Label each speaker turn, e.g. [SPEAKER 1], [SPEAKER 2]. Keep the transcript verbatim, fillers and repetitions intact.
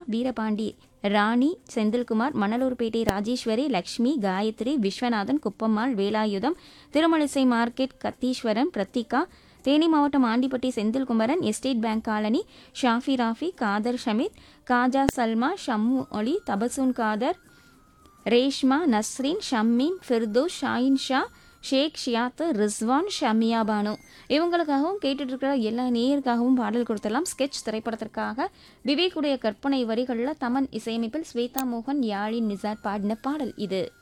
[SPEAKER 1] வீரபாண்டி, ராணி, Senthilkumar, Manalurpettai Rajeswari, Lakshmi, Gayatri, Viswanathan, Kuppammal, Velayutham, Thirumazhisai market கத்தீஸ்வரன், Prathika, Theni மாவட்டம் Andipatti Senthilkumaran, estate bank colony ஷாஃபி ராஃபி, காதர் ஷமீத், காஜா சல்மா, ஷம்மு ஒலி, தபசூன் காதர், ரேஷ்மா, நஸ்ரீன், ஷம்மீம், ஃபிர்தோஸ், ஷாயின் ஷா, ஷேக் ஷியாத்து, ரிஸ்வான், ஷமியா பானு இவங்களுக்காகவும் கேட்டுட்டு இருக்கிற எல்லா நேயருக்காகவும் பாடல் கொடுத்தலாம். ஸ்கெட்ச் திரைப்படத்திற்காக விவேக்குடைய கற்பனை வரிகளில் தமன் இசையமைப்பில் ஸ்வேதா மோகன், யாழின் நிசார் பாடின பாடல் இது.